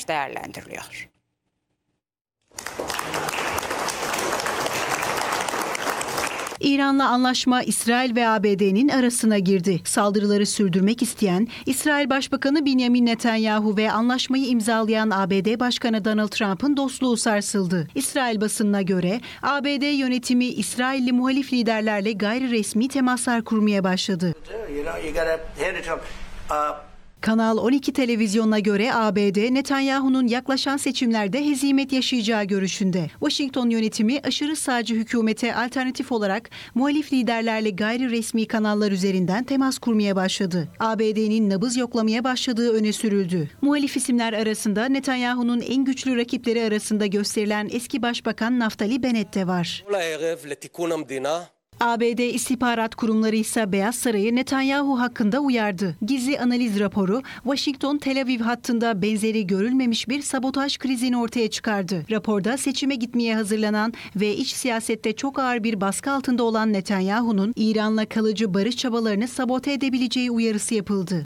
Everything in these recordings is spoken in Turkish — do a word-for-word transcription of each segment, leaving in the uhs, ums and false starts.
tepkiler değerlendiriliyor. İran'la anlaşma İsrail ve A B D'nin arasına girdi. Saldırıları sürdürmek isteyen İsrail Başbakanı Benjamin Netanyahu ve anlaşmayı imzalayan A B D Başkanı Donald Trump'ın dostluğu sarsıldı. İsrail basınına göre A B D yönetimi İsrailli muhalif liderlerle gayri resmi temaslar kurmaya başladı. Kanal on iki televizyonuna göre A B D, Netanyahu'nun yaklaşan seçimlerde hezimet yaşayacağı görüşünde. Washington yönetimi aşırı sağcı hükümete alternatif olarak muhalif liderlerle gayri resmi kanallar üzerinden temas kurmaya başladı. A B D'nin nabız yoklamaya başladığı öne sürüldü. Muhalif isimler arasında Netanyahu'nun en güçlü rakipleri arasında gösterilen eski Başbakan Naftali Bennett de var. A B D istihbarat kurumları ise Beyaz Saray'ı Netanyahu hakkında uyardı. Gizli analiz raporu Washington-Tel Aviv hattında benzeri görülmemiş bir sabotaj krizini ortaya çıkardı. Raporda seçime gitmeye hazırlanan ve iç siyasette çok ağır bir baskı altında olan Netanyahu'nun İran'la kalıcı barış çabalarını sabote edebileceği uyarısı yapıldı.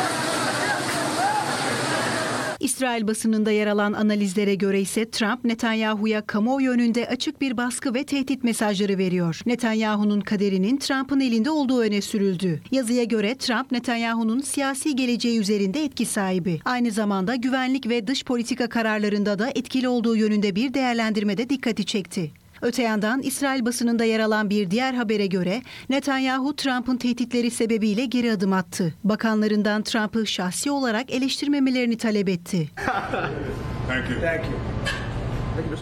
İsrail basınında yer alan analizlere göre ise Trump, Netanyahu'ya kamuoyu önünde açık bir baskı ve tehdit mesajları veriyor. Netanyahu'nun kaderinin Trump'ın elinde olduğu öne sürüldü. Yazıya göre Trump, Netanyahu'nun siyasi geleceği üzerinde etki sahibi. Aynı zamanda güvenlik ve dış politika kararlarında da etkili olduğu yönünde bir değerlendirmede dikkati çekti. Öte yandan İsrail basınında yer alan bir diğer habere göre Netanyahu Trump'ın tehditleri sebebiyle geri adım attı. Bakanlarından Trump'ı şahsi olarak eleştirmemelerini talep etti. Thank you. Thank you.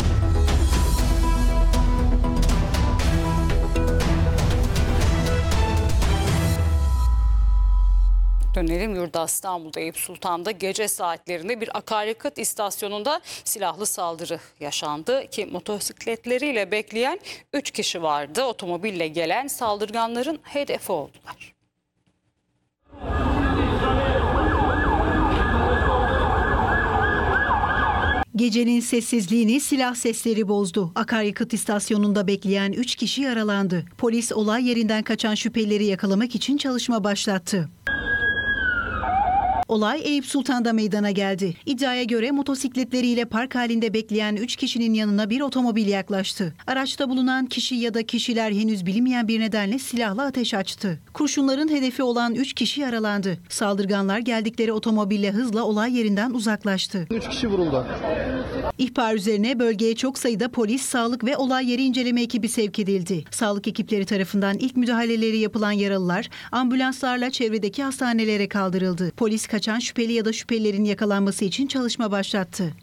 Dönelim yurda. İstanbul'da Eyüp Sultan'da gece saatlerinde bir akaryakıt istasyonunda silahlı saldırı yaşandı ki motosikletleriyle bekleyen üç kişi vardı. Otomobille gelen saldırganların hedefi oldular. Gecenin sessizliğini silah sesleri bozdu. Akaryakıt istasyonunda bekleyen üç kişi yaralandı. Polis olay yerinden kaçan şüphelileri yakalamak için çalışma başlattı. Olay Eyüp Sultan'da meydana geldi. İddiaya göre motosikletleriyle park halinde bekleyen üç kişinin yanına bir otomobil yaklaştı. Araçta bulunan kişi ya da kişiler henüz bilinmeyen bir nedenle silahla ateş açtı. Kurşunların hedefi olan üç kişi yaralandı. Saldırganlar geldikleri otomobille hızla olay yerinden uzaklaştı. üç kişi vuruldu. İhbar üzerine bölgeye çok sayıda polis, sağlık ve olay yeri inceleme ekibi sevk edildi. Sağlık ekipleri tarafından ilk müdahaleleri yapılan yaralılar ambulanslarla çevredeki hastanelere kaldırıldı. Polis kaçan şüpheli ya da şüphelilerin yakalanması için çalışma başlattı.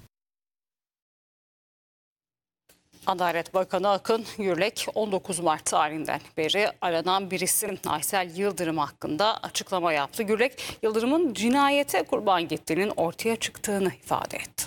Adalet Bakanı Akın Gürlek on dokuz Mart tarihinden beri aranan bir isim Aysel Yıldırım hakkında açıklama yaptı. Gürlek, Yıldırım'ın cinayete kurban gittiğinin ortaya çıktığını ifade etti.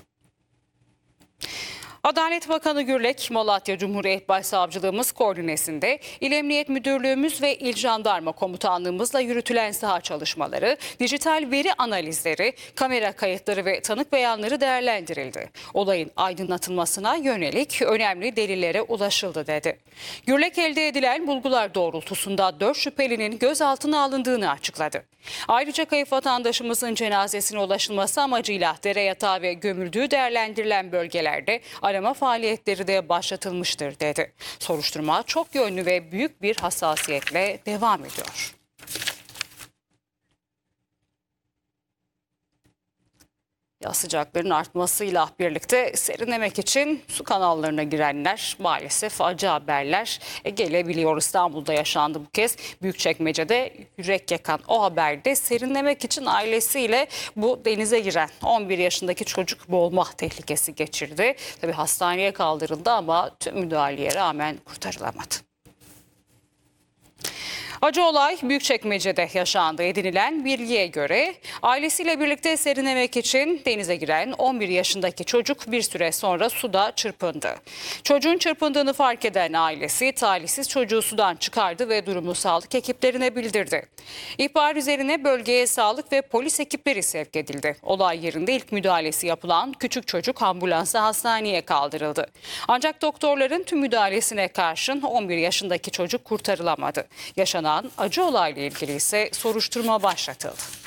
Adalet Bakanı Gürlek, Malatya Cumhuriyet Başsavcılığımız koordinesinde İl Emniyet Müdürlüğümüz ve İl Jandarma Komutanlığımızla yürütülen saha çalışmaları, dijital veri analizleri, kamera kayıtları ve tanık beyanları değerlendirildi. Olayın aydınlatılmasına yönelik önemli delillere ulaşıldı dedi. Gürlek, elde edilen bulgular doğrultusunda dört şüphelinin gözaltına alındığını açıkladı. Ayrıca kayıp vatandaşımızın cenazesine ulaşılması amacıyla dere yatağı ve gömüldüğü değerlendirilen bölgelerde arama faaliyetleri de başlatılmıştır dedi. Soruşturma çok yönlü ve büyük bir hassasiyetle devam ediyor. Yaz sıcakların artmasıyla birlikte serinlemek için su kanallarına girenler maalesef acı haberler gelebiliyor. İstanbul'da yaşandı bu kez. Büyükçekmece'de yürek yakan o haberde serinlemek için ailesiyle bu denize giren on bir yaşındaki çocuk boğulma tehlikesi geçirdi. Tabii hastaneye kaldırıldı ama tüm müdahaleye rağmen kurtarılamadı. Acı olay Büyükçekmece'de yaşandı. Edinilen bilgiye göre ailesiyle birlikte serinlemek için denize giren on bir yaşındaki çocuk bir süre sonra suda çırpındı. Çocuğun çırpındığını fark eden ailesi talihsiz çocuğu sudan çıkardı ve durumu sağlık ekiplerine bildirdi. İhbar üzerine bölgeye sağlık ve polis ekipleri sevk edildi. Olay yerinde ilk müdahalesi yapılan küçük çocuk ambulansla hastaneye kaldırıldı. Ancak doktorların tüm müdahalesine karşın on bir yaşındaki çocuk kurtarılamadı. Yaşanan acı olayla ilgili ise soruşturma başlatıldı.